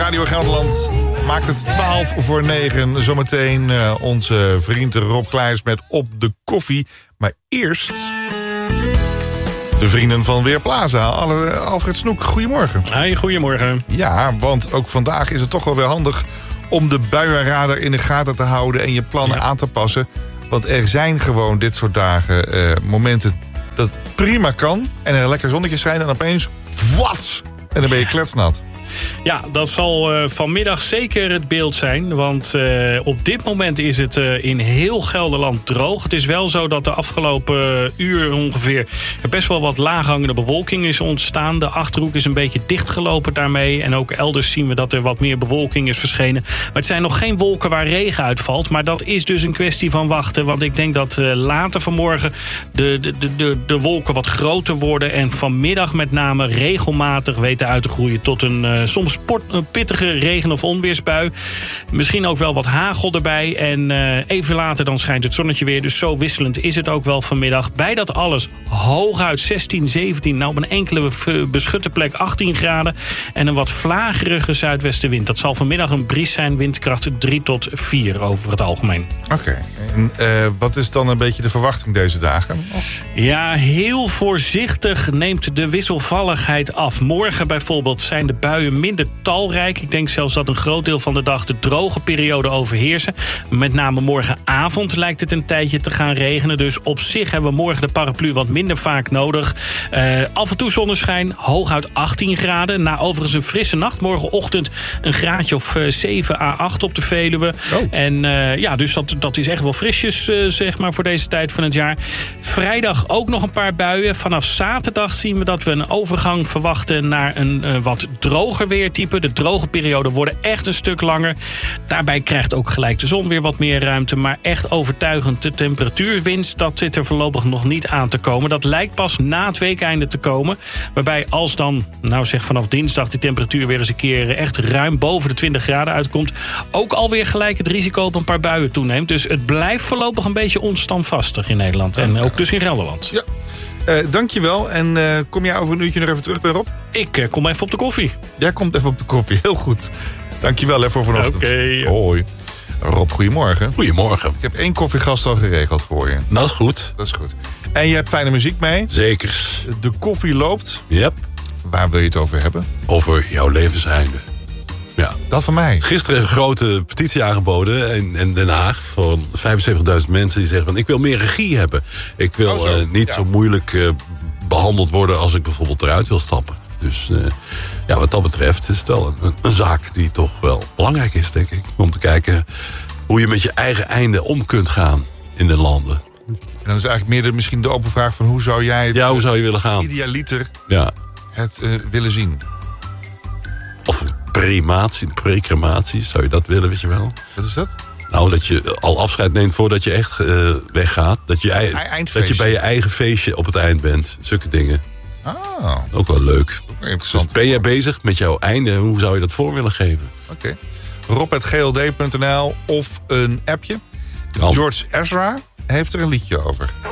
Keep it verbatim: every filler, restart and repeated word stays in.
Radio Gelderland maakt het twaalf voor negen. Zometeen uh, onze vriend Rob Klaijs met Op de Koffie. Maar eerst de vrienden van Weerplaza. Alfred Snoek, goedemorgen. Hi, goedemorgen. Ja, want ook vandaag is het toch wel weer handig om de buienradar in de gaten te houden en je plannen ja. aan te passen. Want er zijn gewoon dit soort dagen uh, momenten dat het prima kan en er een lekker zonnetje schijnt en opeens wat en dan ben je kletsnat. Ja, dat zal uh, vanmiddag zeker het beeld zijn. Want uh, op dit moment is het uh, in heel Gelderland droog. Het is wel zo dat de afgelopen uh, uur ongeveer er best wel wat laaghangende bewolking is ontstaan. De Achterhoek is een beetje dichtgelopen daarmee. En ook elders zien we dat er wat meer bewolking is verschenen. Maar het zijn nog geen wolken waar regen uitvalt. Maar dat is dus een kwestie van wachten. Want ik denk dat uh, later vanmorgen de, de, de, de, de wolken wat groter worden. En vanmiddag met name regelmatig weten uit te groeien tot een Uh, soms port, een pittige regen- of onweersbui. Misschien ook wel wat hagel erbij. En uh, even later dan schijnt het zonnetje weer. Dus zo wisselend is het ook wel vanmiddag. Bij dat alles hooguit zestien, zeventien. Nou, op een enkele beschutte plek achttien graden. En een wat vlagerige zuidwestenwind. Dat zal vanmiddag een bries zijn. Windkracht drie tot vier over het algemeen. Oké. Okay. En uh, wat is dan een beetje de verwachting deze dagen? Oh. Ja, heel voorzichtig neemt de wisselvalligheid af. Morgen bijvoorbeeld zijn de buien minder talrijk. Ik denk zelfs dat een groot deel van de dag de droge periode overheersen. Met name morgenavond lijkt het een tijdje te gaan regenen. Dus op zich hebben we morgen de paraplu wat minder vaak nodig. Uh, af en toe zonneschijn, hooguit achttien graden. Na overigens een frisse nacht. Morgenochtend een graadje of uh, zeven à acht op de Veluwe. Oh. En uh, ja, dus dat, dat is echt wel frisjes, uh, zeg maar, voor deze tijd van het jaar. Vrijdag ook nog een paar buien. Vanaf zaterdag zien we dat we een overgang verwachten naar een uh, wat droger weertype. De droge perioden worden echt een stuk langer. Daarbij krijgt ook gelijk de zon weer wat meer ruimte. Maar echt overtuigend de temperatuurwinst, dat zit er voorlopig nog niet aan te komen. Dat lijkt pas na het weekeinde te komen. Waarbij als dan, nou zeg vanaf dinsdag, de temperatuur weer eens een keer echt ruim boven de twintig graden uitkomt, ook alweer gelijk het risico op een paar buien toeneemt. Dus het blijft voorlopig een beetje onstandvastig in Nederland. En ook dus in Gelderland. Ja. Uh, dankjewel. En uh, kom jij over een uurtje nog even terug bij Rob? Ik uh, kom even op de koffie. Jij komt even op de koffie. Heel goed. Dankjewel hè, voor vanochtend. Oké. Okay. Hoi. Rob, goedemorgen. Goedemorgen. Ik heb één koffiegast al geregeld voor je. Dat is goed. Dat is goed. En je hebt fijne muziek mee? Zekers. De koffie loopt. Yep. Waar wil je het over hebben? Over jouw levenseinde. Ja. Dat van mij. Gisteren een grote petitie aangeboden in, in Den Haag van vijfenzeventigduizend mensen die zeggen van ik wil meer regie hebben. Ik wil oh zo. Uh, niet ja. zo moeilijk uh, behandeld worden als ik bijvoorbeeld eruit wil stappen. Dus uh, ja, wat dat betreft is het wel een, een zaak die toch wel belangrijk is, denk ik. Om te kijken hoe je met je eigen einde om kunt gaan in de landen. En dan is eigenlijk meer de, misschien de open vraag van hoe zou jij het, ja, hoe zou je willen gaan? Idealiter ja. het uh, willen zien? Of een prematie, een precrematie, zou je dat willen, weet je wel? Wat is dat? Nou, dat je al afscheid neemt voordat je echt uh, weggaat. Dat je, ei, dat je bij je eigen feestje op het eind bent. Zulke dingen. Ah. Ook wel leuk. Interessant. Dus ben jij bezig met jouw einde? Hoe zou je dat voor willen geven? Oké. Okay. rob punt g l d punt n l of een appje. Kan. George Ezra heeft er een liedje over.